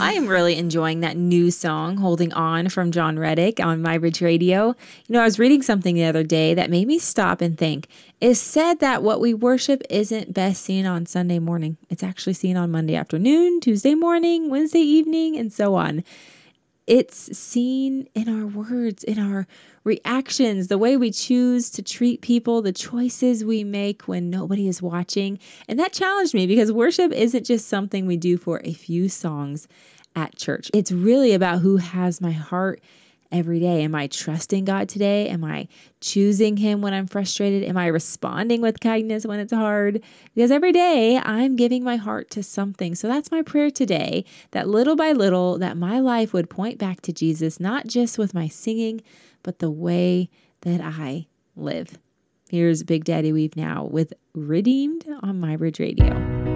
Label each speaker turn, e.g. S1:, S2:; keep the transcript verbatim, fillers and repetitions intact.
S1: I am really enjoying that new song, Holding On, from John Reddick on My Bridge Radio. You know, I was reading something the other day that made me stop and think. It's said that what we worship isn't best seen on Sunday morning. It's actually seen on Monday afternoon, Tuesday morning, Wednesday evening, and so on. It's seen in our words, in our reactions, the way we choose to treat people, the choices we make when nobody is watching. And that challenged me because worship isn't just something we do for a few songs at church. It's really about who has my heart every day. Am I trusting God today? Am I choosing Him when I'm frustrated? Am I responding with kindness when it's hard? Because every day I'm giving my heart to something. So that's my prayer today, that little by little, that my life would point back to Jesus, not just with my singing, but the way that I live. Here's Big Daddy Weave now with Redeemed on My Bridge Radio.